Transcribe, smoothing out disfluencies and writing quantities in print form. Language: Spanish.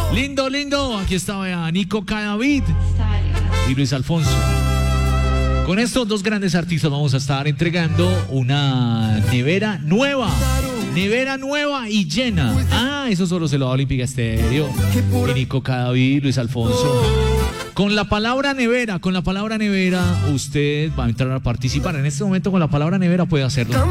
Lindo, lindo. Aquí estaba Nico Cadavid y Luis Alfonso. Con estos dos grandes artistas vamos a estar entregando una nevera nueva. Nevera nueva y llena. Eso solo se lo da Olímpica Estéreo. Y Nico Cadavid, Luis Alfonso. Con la palabra nevera, usted va a entrar a participar. En este momento con la palabra nevera puede hacerlo.